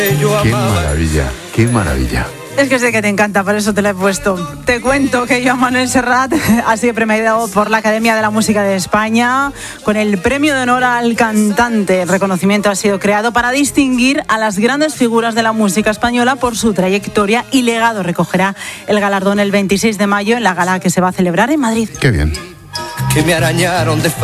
Qué maravilla, qué maravilla. Es que sé que te encanta, por eso te la he puesto. Te cuento que Joan Manuel Serrat ha sido premiado por la Academia de la Música de España con el Premio de Honor al Cantante. El reconocimiento ha sido creado para distinguir a las grandes figuras de la música española por su trayectoria y legado. Recogerá el galardón el 26 de mayo en la gala que se va a celebrar en Madrid. Qué bien. Que me arañaron de